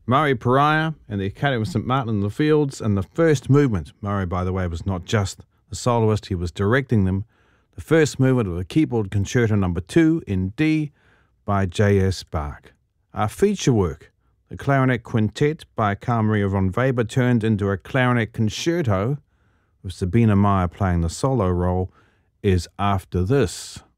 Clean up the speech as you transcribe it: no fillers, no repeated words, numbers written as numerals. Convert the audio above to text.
Murray Pariah and the Academy of St Martin in the Fields, and the first movement. Murray, by the way, was not just the soloist, he was directing them. The first movement of the Keyboard Concerto No. 2 in D by J.S. Bach. Our feature work, the Clarinet Quintet by Carl Maria von Weber, turned into a clarinet concerto with Sabina Meyer playing the solo role, is after this.